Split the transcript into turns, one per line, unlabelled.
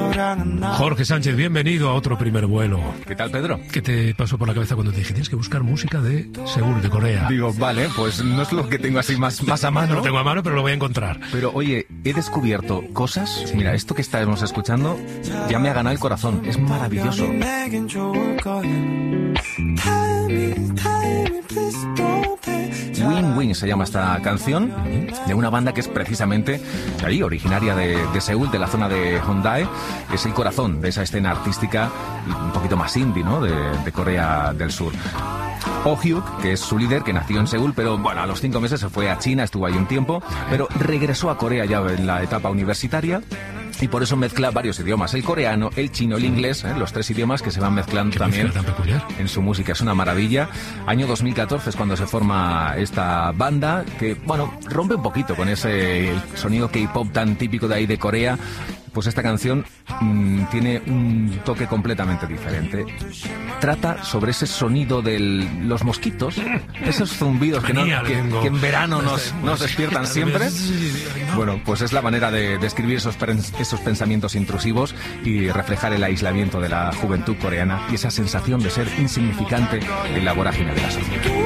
Jorge Sánchez, bienvenido a otro primer vuelo.
¿Qué tal, Pedro?
¿Qué te pasó por la cabeza cuando te dije tienes que buscar música de Seúl, de Corea?
Digo, vale, pues no es lo que tengo así más a mano.
No lo tengo a mano, pero lo voy a encontrar.
Pero oye, he descubierto cosas. Sí. Mira, esto que estamos escuchando ya me ha ganado el corazón. Es maravilloso. Win Win se llama esta canción, de una banda que es precisamente de ahí, originaria de Seúl, de la zona de Hondae. Es el corazón de esa escena artística un poquito más indie, ¿no?, de Corea del Sur. Oh Hyuk, que es su líder, que nació en Seúl, pero bueno, a los 5 meses se fue a China, estuvo ahí un tiempo, pero regresó a Corea ya en la etapa universitaria. Y por eso mezcla varios idiomas, el coreano, el chino, el inglés, los 3 idiomas que se van mezclando también en su música. Es una maravilla. Año 2014 es cuando se forma esta banda que, bueno, rompe un poquito con ese sonido K-pop tan típico de ahí de Corea. Pues esta canción tiene un toque completamente diferente. Trata sobre ese sonido de los mosquitos, esos zumbidos que en verano nos despiertan siempre. Bueno, pues es la manera de describir esos pensamientos intrusivos y reflejar el aislamiento de la juventud coreana y esa sensación de ser insignificante en la vorágine de la sociedad.